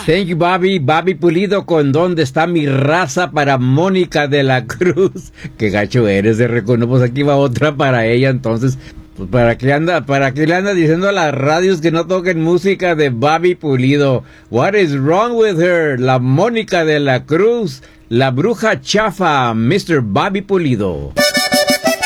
Thank you, Bobby. Bobby Pulido con ¿Dónde está mi raza? Para Mónica de la Cruz. Qué gacho eres de Recono. Pues aquí va otra para ella, entonces. Pues para que le anda diciendo a las radios que no toquen música de Bobby Pulido. What is wrong with her? La Mónica de la Cruz. La bruja chafa, Mr. Bobby Pulido.